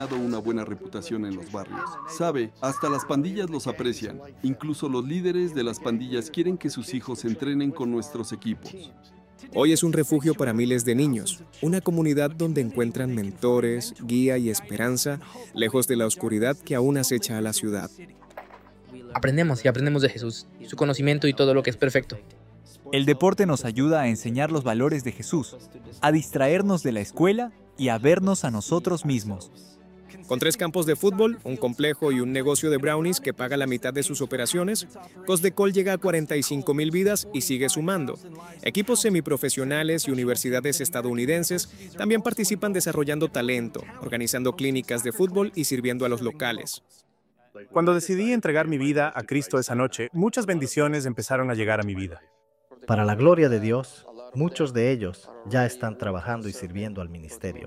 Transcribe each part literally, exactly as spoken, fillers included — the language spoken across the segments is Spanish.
una buena reputación en los barrios. Sabe, hasta las pandillas los aprecian. Incluso los líderes de las pandillas quieren que sus hijos entrenen con nuestros equipos. Hoy es un refugio para miles de niños, una comunidad donde encuentran mentores, guía y esperanza, lejos de la oscuridad que aún acecha a la ciudad. Aprendemos y aprendemos de Jesús, su conocimiento y todo lo que es perfecto. El deporte nos ayuda a enseñar los valores de Jesús, a distraernos de la escuela y a vernos a nosotros mismos. Con tres campos de fútbol, un complejo y un negocio de brownies que paga la mitad de sus operaciones, Cosdecol llega a cuarenta y cinco mil vidas y sigue sumando. Equipos semiprofesionales y universidades estadounidenses también participan desarrollando talento, organizando clínicas de fútbol y sirviendo a los locales. Cuando decidí entregar mi vida a Cristo esa noche, muchas bendiciones empezaron a llegar a mi vida. Para la gloria de Dios, muchos de ellos ya están trabajando y sirviendo al ministerio.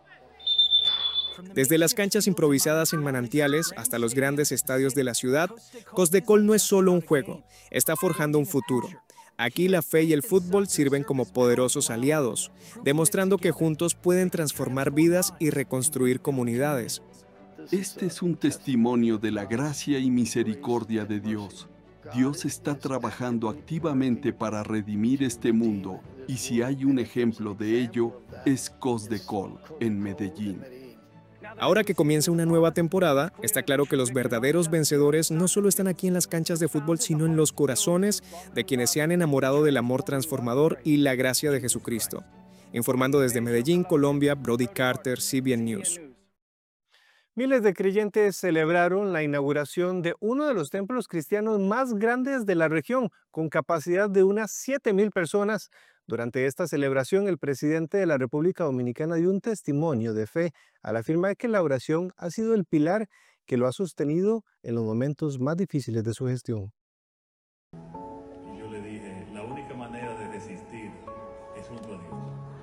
Desde las canchas improvisadas en manantiales hasta los grandes estadios de la ciudad, Cosdecol no es solo un juego, está forjando un futuro. Aquí la fe y el fútbol sirven como poderosos aliados, demostrando que juntos pueden transformar vidas y reconstruir comunidades. Este es un testimonio de la gracia y misericordia de Dios. Dios está trabajando activamente para redimir este mundo, y si hay un ejemplo de ello, es Cosdecol en Medellín. Ahora que comienza una nueva temporada, está claro que los verdaderos vencedores no solo están aquí en las canchas de fútbol, sino en los corazones de quienes se han enamorado del amor transformador y la gracia de Jesucristo. Informando desde Medellín, Colombia, Brody Carter, C B N News. Miles de creyentes celebraron la inauguración de uno de los templos cristianos más grandes de la región, con capacidad de unas siete mil personas. Durante esta celebración, el presidente de la República Dominicana dio un testimonio de fe al afirmar que la oración ha sido el pilar que lo ha sostenido en los momentos más difíciles de su gestión. Y yo le dije, la única manera de resistir es junto a Dios.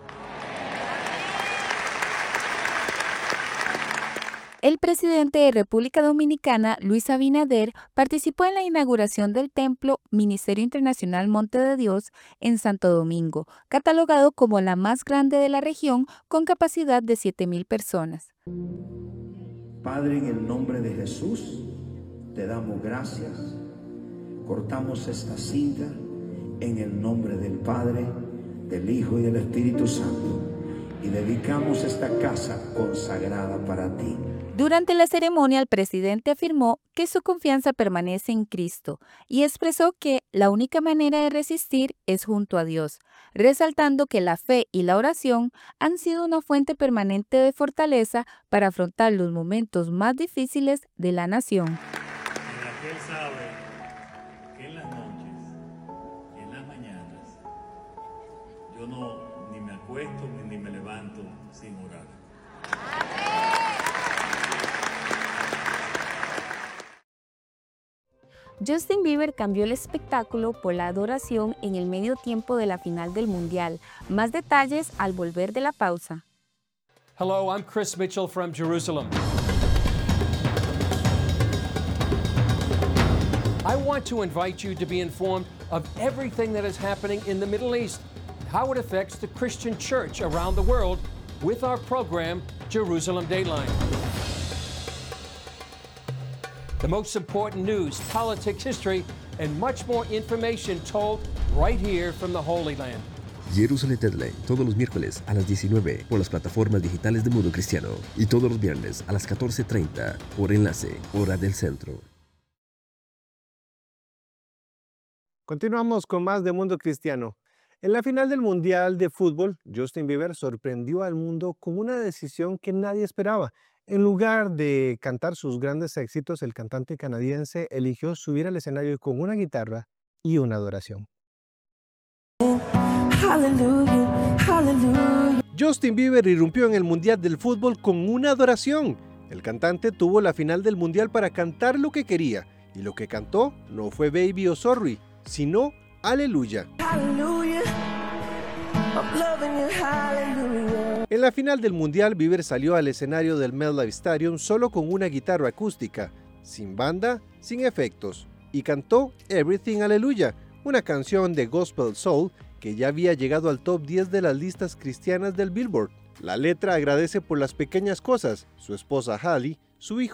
El presidente de República Dominicana, Luis Abinader, participó en la inauguración del templo Ministerio Internacional Monte de Dios en Santo Domingo, catalogado como la más grande de la región con capacidad de siete mil personas. Padre, en el nombre de Jesús, te damos gracias. Cortamos esta cinta en el nombre del Padre, del Hijo y del Espíritu Santo y dedicamos esta casa consagrada para ti. Durante la ceremonia, el presidente afirmó que su confianza permanece en Cristo y expresó que la única manera de resistir es junto a Dios, resaltando que la fe y la oración han sido una fuente permanente de fortaleza para afrontar los momentos más difíciles de la nación. Él sabe que en las noches, en las mañanas, yo no ni me acuesto ni me levanto sin orar. Justin Bieber cambió el espectáculo por la adoración en el medio tiempo de la final del Mundial. Más detalles al volver de la pausa. Hello, I'm Chris Mitchell from Jerusalem. I want to invite you to be informed of everything that is happening in the Middle East, how it affects the Christian church around the world with our program, Jerusalem Dateline. The most important news, politics, history, and much more information told right here from the Holy Land. Jerusalem Deadline, todos los miércoles a las diecinueve por las plataformas digitales de Mundo Cristiano y todos los viernes a las catorce treinta por Enlace, hora del centro. Continuamos con más de Mundo Cristiano. En la final del Mundial de Fútbol, Justin Bieber sorprendió al mundo con una decisión que nadie esperaba. En lugar de cantar sus grandes éxitos, el cantante canadiense eligió subir al escenario con una guitarra y una adoración. Hallelujah, hallelujah. Justin Bieber irrumpió en el Mundial del Fútbol con una adoración. El cantante tuvo la final del Mundial para cantar lo que quería, y lo que cantó no fue Baby o Sorry, sino Aleluya. Hallelujah. I'm loving you, hallelujah. En la final del Mundial, Bieber salió al escenario del MetLife Stadium solo con una guitarra acústica, sin banda, sin efectos, y cantó Everything Hallelujah, una canción de Gospel Soul que ya había llegado al top diez de las listas cristianas del Billboard. La letra agradece por las pequeñas cosas, su esposa Hallie, su hijo